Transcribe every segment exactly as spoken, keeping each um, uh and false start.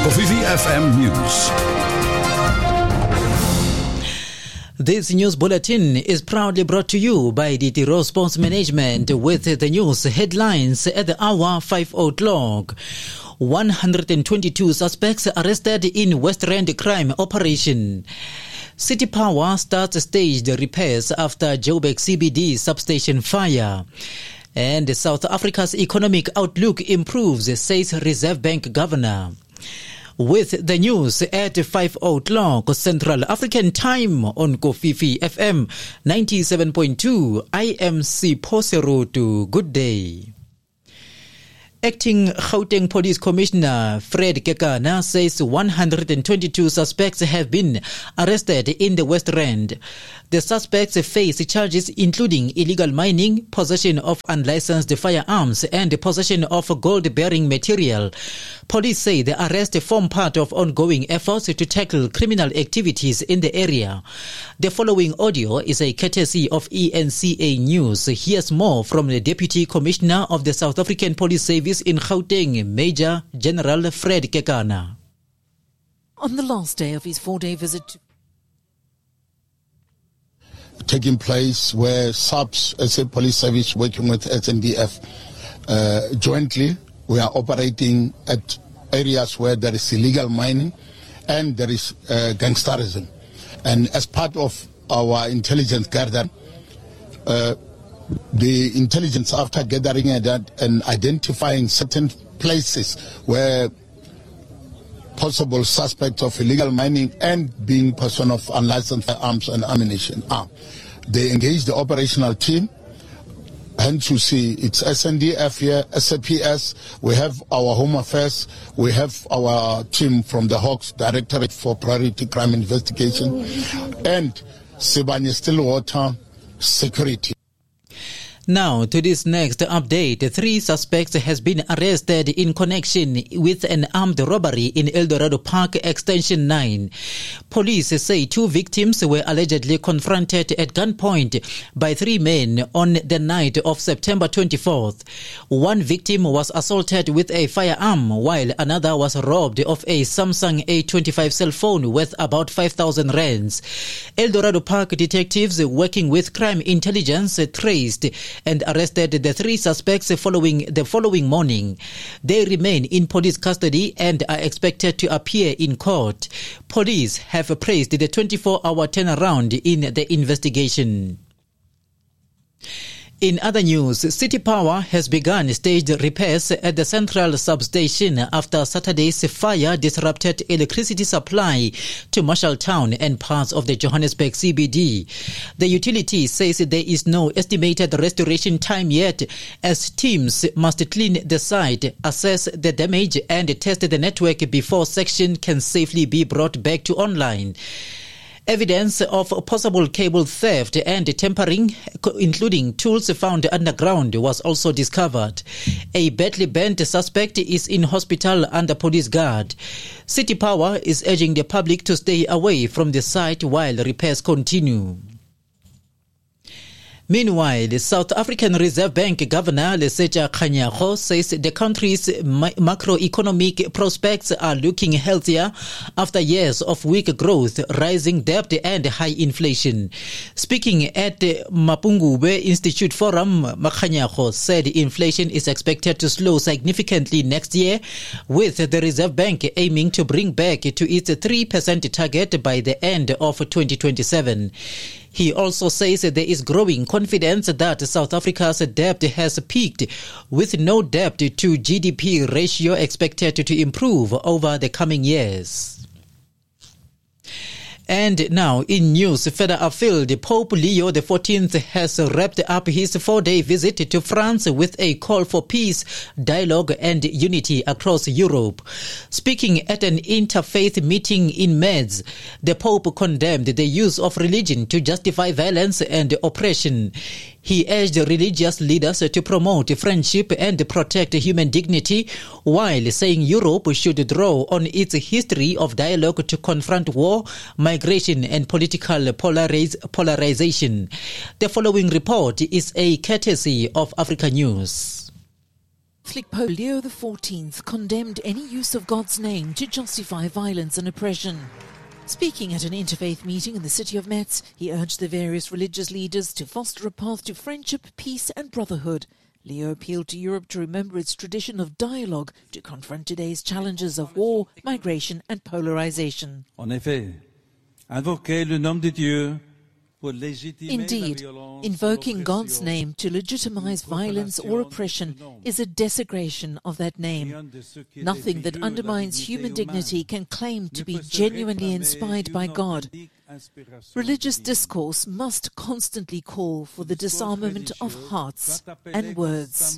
Kofifi F M News. This news bulletin is proudly brought to you by D T R O Sports Management with the news headlines at the hour five o'clock. one hundred twenty-two suspects arrested in West Rand crime operation. City Power starts staged repairs after Joburg C B D substation fire. And South Africa's economic outlook improves, says Reserve Bank Governor. With the news at five o'clock Central African Time on Kofifi F M ninety-seven point two, I am Sipho Serotu. Good day. Acting Gauteng Police Commissioner Fred Kekana says one hundred twenty-two suspects have been arrested in the West Rand. The suspects face charges including illegal mining, possession of unlicensed firearms, and possession of gold-bearing material. Police say the arrests form part of ongoing efforts to tackle criminal activities in the area. The following audio is a courtesy of E N C A News. Here's more from the Deputy Commissioner of the South African Police Service in Gauteng, Major General Fred Kekana. On the last day of his four-day visit to taking place where S A P S, S A Police Service, working with S N D F, uh, jointly, we are operating at areas where there is illegal mining and there is uh, gangsterism. And as part of our intelligence gathering, uh, the intelligence after gathering that and identifying certain places where possible suspects of illegal mining and being person of unlicensed arms and ammunition are. They engage the operational team. Hence you see it's S N D F here, S A P S, we have our Home Affairs, we have our team from the Hawks Directorate for Priority Crime Investigation, and Sibanye Stillwater Security. Now to this next update. Three suspects has been arrested in connection with an armed robbery in Eldorado Park Extension nine. Police say two victims were allegedly confronted at gunpoint by three men on the night of September twenty-fourth. One victim was assaulted with a firearm while another was robbed of a Samsung A twenty-five cell phone worth about five thousand rands. Eldorado Park detectives working with crime intelligence traced and arrested the three suspects following the following morning. They remain in police custody and are expected to appear in court. Police have praised the twenty-four hour turnaround in the investigation. In other news, City Power has begun staged repairs at the central substation after Saturday's fire disrupted electricity supply to Marshalltown and parts of the Johannesburg C B D. The utility says there is no estimated restoration time yet, as teams must clean the site, assess the damage, and test the network before section can safely be brought back to online. Evidence of possible cable theft and tampering, including tools found underground, was also discovered. A badly bent suspect is in hospital under police guard. City Power is urging the public to stay away from the site while repairs continue. Meanwhile, the South African Reserve Bank Governor Lesetja Kganyago says the country's macroeconomic prospects are looking healthier after years of weak growth, rising debt and high inflation. Speaking at the Mapungubwe Institute Forum, Kganyago said inflation is expected to slow significantly next year, with the Reserve Bank aiming to bring back to its three percent target by the end of twenty twenty-seven. He also says there is growing confidence that South Africa's debt has peaked, with no debt to G D P ratio expected to improve over the coming years. And now, in news further afield, Pope Leo the fourteenth has wrapped up his four-day visit to France with a call for peace, dialogue and unity across Europe. Speaking at an interfaith meeting in Metz, the Pope condemned the use of religion to justify violence and oppression. He urged religious leaders to promote friendship and protect human dignity, while saying Europe should draw on its history of dialogue to confront war, migration and political polariz- polarization. The following report is a courtesy of Africa News. Catholic Pope Leo the fourteenth condemned any use of God's name to justify violence and oppression. Speaking at an interfaith meeting in the city of Metz, he urged the various religious leaders to foster a path to friendship, peace and brotherhood. Leo appealed to Europe to remember its tradition of dialogue to confront today's challenges of war, migration and polarization. En effet, invoquer le nom de Dieu. Indeed, invoking God's name to legitimize violence or oppression is a desecration of that name. Nothing that undermines human dignity can claim to be genuinely inspired by God. Religious discourse must constantly call for the disarmament of hearts and words.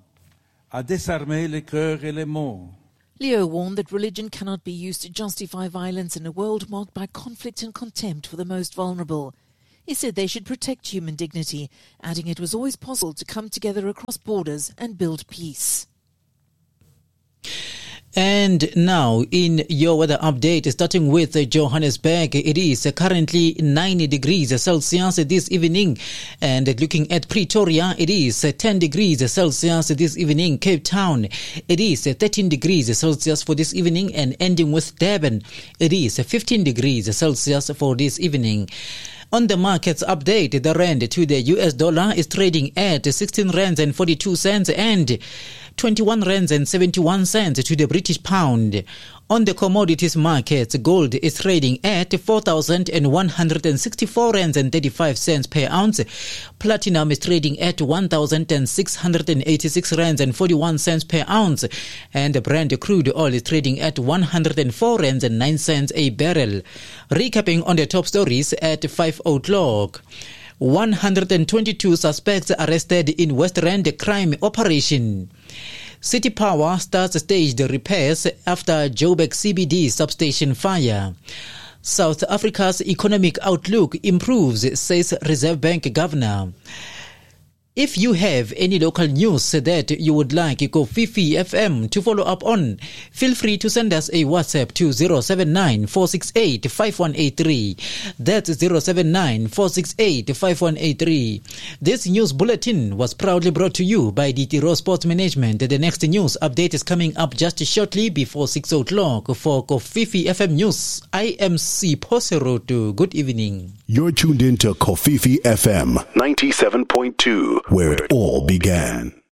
Leo warned that religion cannot be used to justify violence in a world marked by conflict and contempt for the most vulnerable. He said they should protect human dignity, adding it was always possible to come together across borders and build peace. And now, in your weather update, starting with Johannesburg, it is currently nine degrees Celsius this evening. And looking at Pretoria, it is ten degrees Celsius this evening. Cape Town, it is thirteen degrees Celsius for this evening. And ending with Durban, it is fifteen degrees Celsius for this evening. On the markets update, the rand to the U S dollar is trading at sixteen rands and forty-two cents and twenty-one rands and seventy-one cents to the British pound. On the commodities markets, gold is trading at four thousand one hundred sixty-four rands and thirty-five cents per ounce. Platinum is trading at one thousand six hundred eighty-six rands and forty-one cents per ounce. And Brent crude oil is trading at one hundred four rands and nine cents a barrel. Recapping on the top stories at five o'clock. one hundred twenty-two suspects arrested in West Rand crime operation. City Power starts staged repairs after Joburg C B D substation fire. South Africa's economic outlook improves, says Reserve Bank Governor. If you have any local news that you would like Kofifi F M to follow up on, feel free to send us a WhatsApp to zero seven nine four six eight five one eight three. That's zero seven nine four six eight five one eight three. This news bulletin was proudly brought to you by D T Rose Sports Management. The next news update is coming up just shortly before six o'clock. For Kofifi F M News, I am C. Poserotu. Good evening. You're tuned into Kofifi F M ninety-seven point two, where it all began.